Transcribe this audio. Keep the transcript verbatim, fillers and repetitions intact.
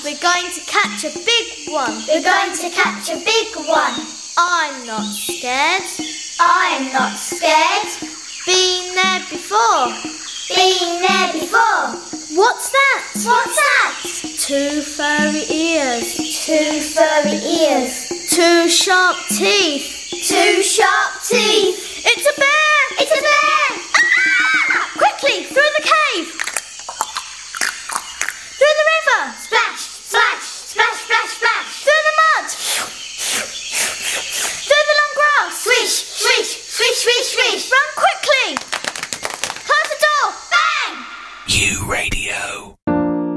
We're going to catch a big one. We're going to catch a big one. I'm not scared. I'm not scared. Been there before. Been there before. What's that? What's that? Two furry ears. Two furry ears. Two sharp teeth. Two sharp teeth.